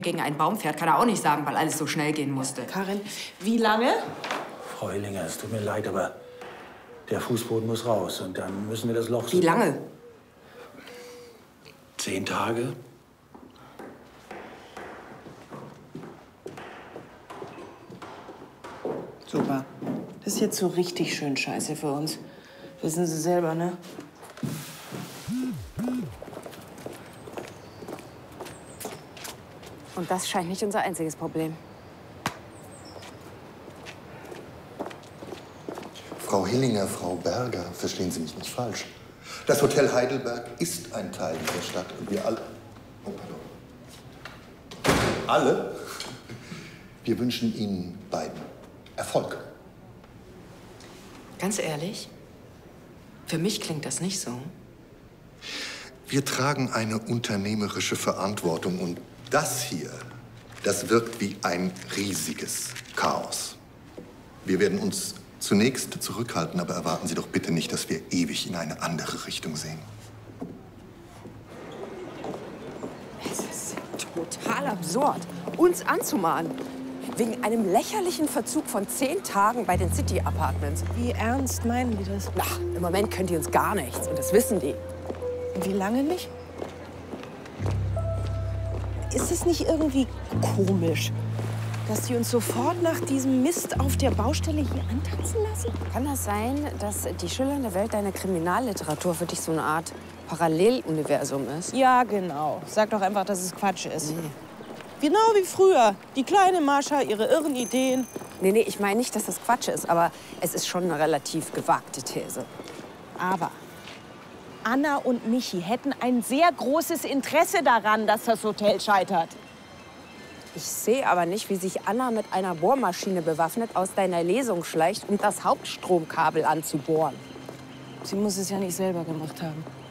gegen einen Baum fährt, kann er auch nicht sagen, weil alles so schnell gehen musste. Karin, wie lange? Frau Hillinger, es tut mir leid, aber der Fußboden muss raus und dann müssen wir das Loch... Wie lange? 10 Tage. Super. Das ist jetzt so richtig schön scheiße für uns. Wissen Sie selber, ne? Und das scheint nicht unser einziges Problem. Frau Hillinger, Frau Berger, verstehen Sie mich nicht falsch. Das Hotel Heidelberg ist ein Teil dieser Stadt und wir alle... Oh, pardon. Alle? Wir wünschen Ihnen beiden Erfolg. Ganz ehrlich, für mich klingt das nicht so. Wir tragen eine unternehmerische Verantwortung und das hier, das wirkt wie ein riesiges Chaos. Wir werden uns zunächst zurückhalten, aber erwarten Sie doch bitte nicht, dass wir ewig in eine andere Richtung sehen. Es ist total absurd, uns anzumahnen. Wegen einem lächerlichen Verzug von 10 Tagen bei den City Apartments. Wie ernst meinen die das? Na, im Moment können die uns gar nichts und das wissen die. Und wie lange nicht? Ist es nicht irgendwie komisch, dass die uns sofort nach diesem Mist auf der Baustelle hier antanzen lassen? Kann das sein, dass die schillernde Welt deiner Kriminalliteratur für dich so eine Art Paralleluniversum ist? Ja, genau. Sag doch einfach, dass es Quatsch ist. Nee. Genau wie früher. Die kleine Mascha, ihre irren Ideen. Nee, ich meine nicht, dass das Quatsch ist, aber es ist schon eine relativ gewagte These. Aber Anna und Michi hätten ein sehr großes Interesse daran, dass das Hotel scheitert. Ich sehe aber nicht, wie sich Anna mit einer Bohrmaschine bewaffnet aus deiner Lesung schleicht, um das Hauptstromkabel anzubohren. Sie muss es ja nicht selber gemacht haben.